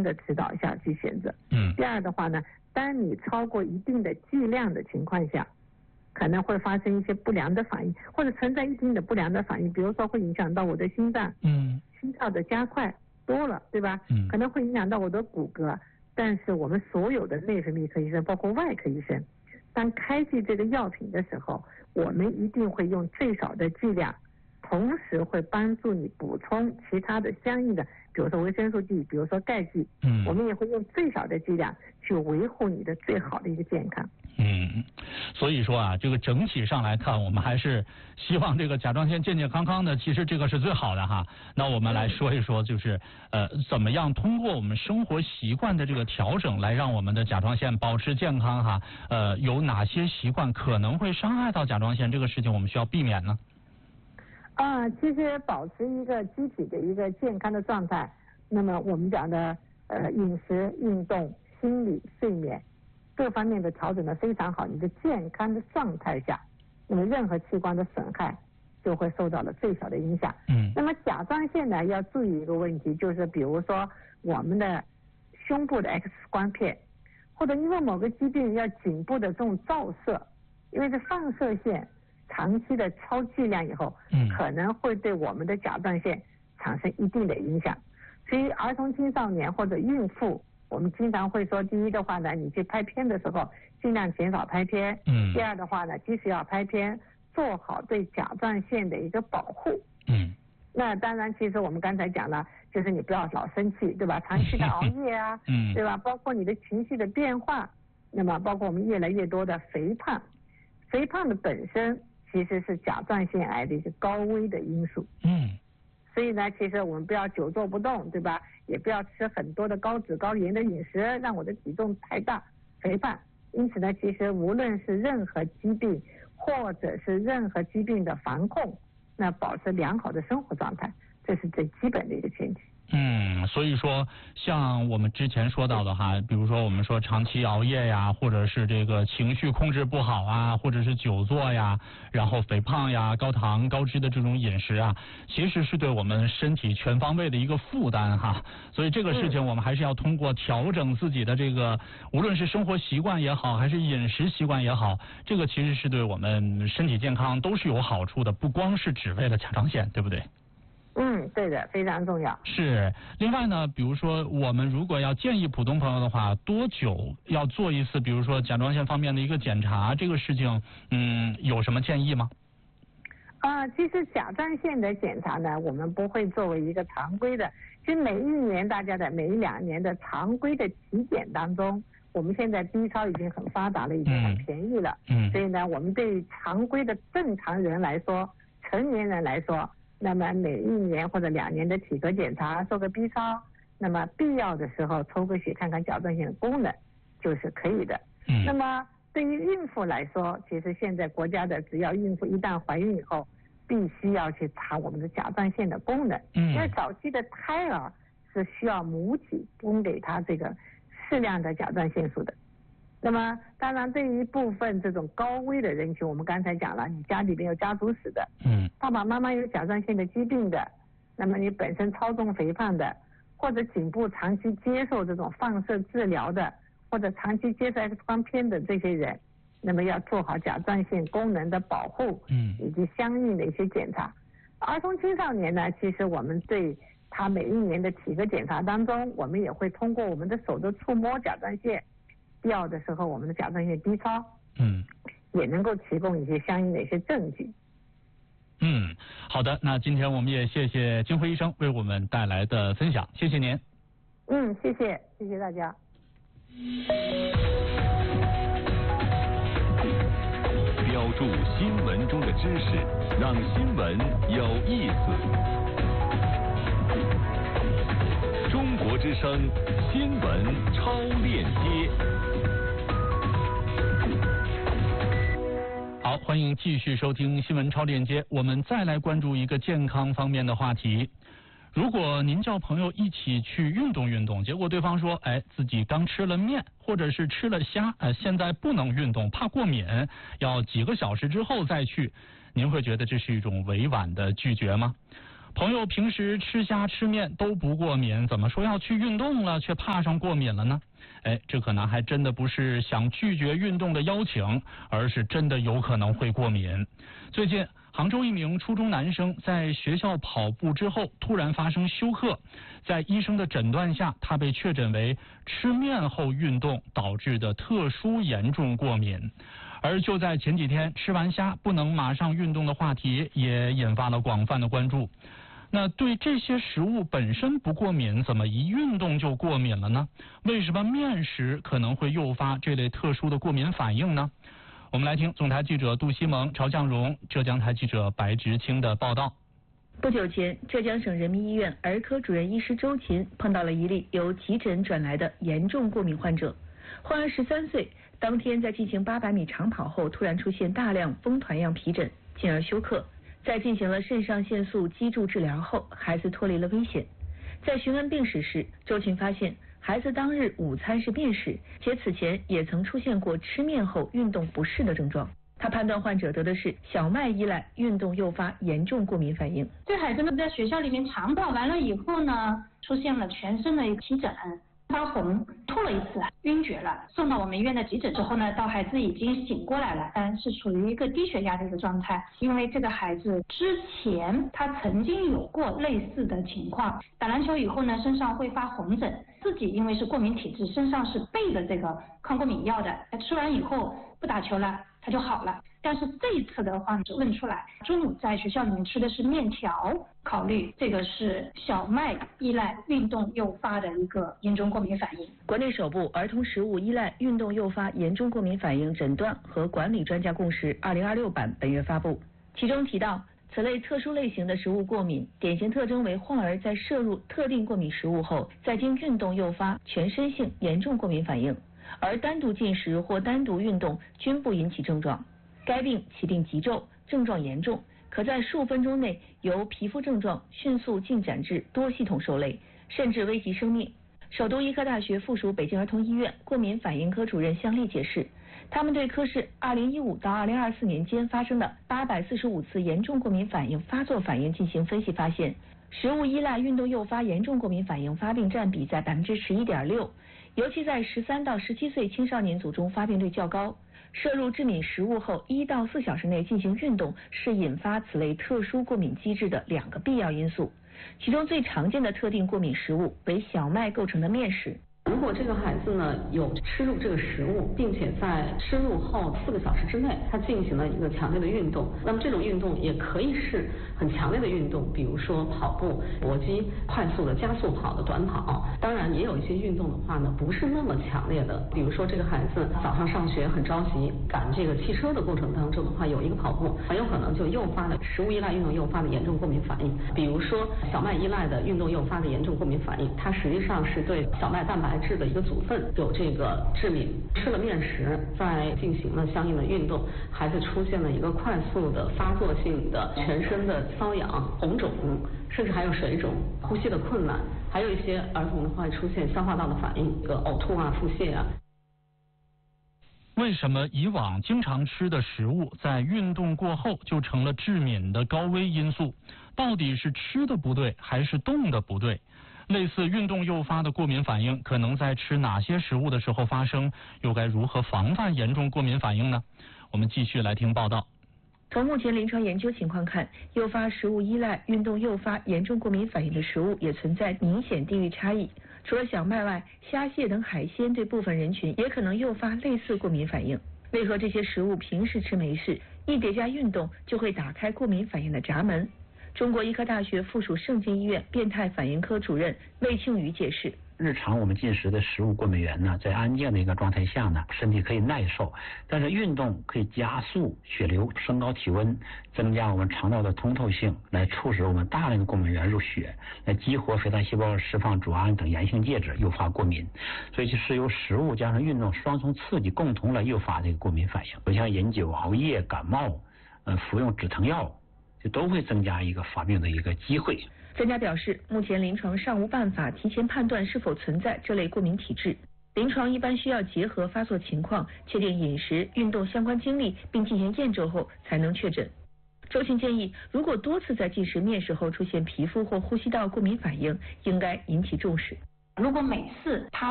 的指导下去选择。第二的话呢，当你超过一定的剂量的情况下，可能会发生一些不良的反应，或者存在一定的不良的反应，比如说会影响到我的心脏，心跳的加快多了，对吧？可能会影响到我的骨骼。但是我们所有的内分泌科医生，包括外科医生，当开具这个药品的时候，我们一定会用最少的剂量，同时会帮助你补充其他的相应的，比如说维生素 D， 比如说钙剂，我们也会用最少的剂量去维护你的最好的一个健康。 所以说啊，这个整体上来看，我们还是希望这个甲状腺健健康康的，其实这个是最好的哈。那我们来说一说，就是怎么样通过我们生活习惯的这个调整，来让我们的甲状腺保持健康哈。有哪些习惯可能会伤害到甲状腺，这个事情我们需要避免呢？ 其实保持一个机体的一个健康的状态，那么我们讲的饮食、运动、心理、睡眠各方面的调整的非常好，你的健康的状态下，那么任何器官的损害就会受到了最小的影响。那么甲状腺呢，要注意一个问题，就是比如说我们的胸部的 X 光片，或者因为某个疾病要颈部的这种照射，因为这放射线长期的超剂量以后，可能会对我们的甲状腺产生一定的影响。所以儿童青少年或者孕妇，我们经常会说，第一的话呢，你去拍片的时候尽量减少拍片。第二的话呢，即使要拍片，做好对甲状腺的一个保护。那当然，其实我们刚才讲了，就是你不要老生气，对吧？长期的熬夜啊，对吧？包括你的情绪的变化，那么包括我们越来越多的肥胖，肥胖的本身其实是甲状腺癌的一个高危的因素。所以呢，其实我们不要久坐不动，对吧？也不要吃很多的高脂高盐的饮食，让我的体重太大，肥胖。因此呢，其实无论是任何疾病，或者是任何疾病的防控，那保持良好的生活状态，这是最基本的一个前提。 所以说像我们之前说到的哈，比如说我们说长期熬夜呀，或者是这个情绪控制不好啊，或者是久坐呀，然后肥胖呀、高糖高脂的这种饮食啊，其实是对我们身体全方位的一个负担哈。所以这个事情我们还是要通过调整自己的这个，无论是生活习惯也好，还是饮食习惯也好，这个其实是对我们身体健康都是有好处的，不光是只为了甲状腺，对不对？ 对的，非常重要。 是。另外呢，比如说我们如果要建议普通朋友的话，多久要做一次，比如说甲状腺方面的一个检查，这个事情，有什么建议吗？ 其实甲状腺的检查呢，我们不会作为一个常规的，其实每一年大家的每1-2年的常规的体检当中，我们现在 B 超已经很发达了，已经很便宜了。所以呢，我们对于常规的正常人来说，成年人来说，那么每1年或者2年的体格检查，做个 B 超，那么必要的时候抽个血看看甲状腺的功能就是可以的。那么对于孕妇来说，其实现在国家的只要孕妇一旦怀孕以后，必须要去查我们的甲状腺的功能。因为早期的胎儿是需要母体供给他这个适量的甲状腺素的。那么当然对于一部分这种高危的人群，我们刚才讲了，你家里边有家族史的，爸爸妈妈有甲状腺的疾病的，那么你本身超重肥胖的，或者颈部长期接受这种放射治疗的，或者长期接受 X 光片的这些人，那么要做好甲状腺功能的保护，以及相应的一些检查。儿童青少年呢，其实我们对他每1年的体格检查当中，我们也会通过我们的手的触摸甲状腺，必要的时候我们的甲状腺 B 超，也能够提供一些相应的一些证据。 好的，那今天我们也谢谢金辉医生为我们带来的分享，谢谢您。 谢谢大家。 标注新闻中的知识，让新闻有意思。中国之声新闻超链接。 好，欢迎继续收听新闻超链接。我们再来关注一个健康方面的话题。如果您叫朋友一起去运动运动，结果对方说，自己刚吃了面，或者是吃了虾，现在不能运动，怕过敏，要几个小时之后再去，您会觉得这是一种委婉的拒绝吗？ 朋友平时吃虾吃面都不过敏，怎么说要去运动了却怕上过敏了呢？这可能还真的不是想拒绝运动的邀请，而是真的有可能会过敏。最近杭州一名初中男生在学校跑步之后突然发生休克，在医生的诊断下，他被确诊为吃面后运动导致的特殊严重过敏。而就在前几天，吃完虾不能马上运动的话题也引发了广泛的关注。那对这些食物本身不过敏，怎么一运动就过敏了呢？为什么面食可能会诱发这类特殊的过敏反应呢？我们来听总台记者杜西蒙、曹向荣、浙江台记者白直清的报道。 不久前，浙江省人民医院儿科主任医师周琴碰到了一例由急诊转来的严重过敏患者。患儿13岁，当天在进行800米长跑后，突然出现大量风团样皮疹，进而休克。在进行了肾上腺素激注治疗后，孩子脱离了危险。在询问病史时，周琴发现孩子当日午餐是面食，且此前也曾出现过吃面后运动不适的症状。他判断患者得的是小麦依赖运动诱发严重过敏反应。 这孩子呢，在学校里面长跑完了以后呢，出现了全身的一个皮疹，发红，吐了一次，晕厥了。送到我们医院的急诊之后呢，到孩子已经醒过来了，但是处于一个低血压的一个状态。因为这个孩子之前他曾经有过类似的情况，打篮球以后呢，身上会发红疹，自己因为是过敏体质，身上是备的这个抗过敏药的，他吃完以后不打球了，他就好了。但是这一次的话就问出来，中午在学校里面吃的是面条，考虑这个是小麦依赖运动诱发的一个严重过敏反应。 国内首部儿童食物依赖运动诱发严重过敏反应诊断和管理专家共识2026版本月发布，其中提到，此类特殊类型的食物过敏典型特征为患儿在摄入特定过敏食物后，再经运动诱发全身性严重过敏反应，而单独进食或单独运动均不引起症状。该病起病急骤，症状严重，可在数分钟内由皮肤症状迅速进展至多系统受累，甚至危及生命。首都医科大学附属北京儿童医院过敏反应科主任向丽解释，他们对科室2015到2024年间发生的845次严重过敏反应发作反应进行分析，发现食物依赖运动诱发严重过敏反应发病占比在11.6%，尤其在13到17岁青少年组中发病率较高。摄入致敏食物后1到4小时内进行运动是引发此类特殊过敏机制的2个必要因素，其中最常见的特定过敏食物为小麦构成的面食。 如果这个孩子呢有吃入这个食物，并且在吃入后4个小时之内，他进行了一个强烈的运动，那么这种运动也可以是很强烈的运动，比如说跑步、搏击、快速的加速跑的短跑。当然，也有一些运动的话呢，不是那么强烈的，比如说这个孩子早上上学很着急，赶这个汽车的过程当中的话，有一个跑步，很有可能就诱发了食物依赖运动诱发的严重过敏反应。比如说小麦依赖的运动诱发的严重过敏反应，它实际上是对小麦蛋白质的一个组分有这个致敏。吃了面食，再进行了相应的运动，孩子出现了一个快速的发作性的全身的瘙痒、红肿，甚至还有水肿、呼吸的困难，还有一些儿童会出现消化道的反应，呕吐啊、腹泻啊。 为什么以往经常吃的食物在运动过后就成了致敏的高危因素？到底是吃的不对还是动的不对？类似运动诱发的过敏反应可能在吃哪些食物的时候发生？又该如何防范严重过敏反应呢？我们继续来听报道。 从目前临床研究情况看，诱发食物依赖运动诱发严重过敏反应的食物也存在明显地域差异。除了小麦外，虾蟹等海鲜对部分人群也可能诱发类似过敏反应。为何这些食物平时吃没事，一叠加运动就会打开过敏反应的闸门？中国医科大学附属盛京医院变态反应科主任魏庆宇解释， 日常我们进食的食物过敏源呢，在安静的一个状态下呢，身体可以耐受，但是运动可以加速血流，升高体温，增加我们肠道的通透性，来促使我们大量的过敏源入血，来激活肥大细胞释放组胺等炎性介质，诱发过敏。所以就是由食物加上运动双重刺激，共同来诱发这个过敏反应。不像饮酒、熬夜、感冒，服用止疼药，就都会增加一个发病的一个机会。 专家表示，目前临床尚无办法提前判断是否存在这类过敏体质，临床一般需要结合发作情况，确定饮食、运动相关经历，并进行验证后才能确诊。 周迅建议，如果多次在进食面食后出现皮肤或呼吸道过敏反应，应该引起重视。 如果每次他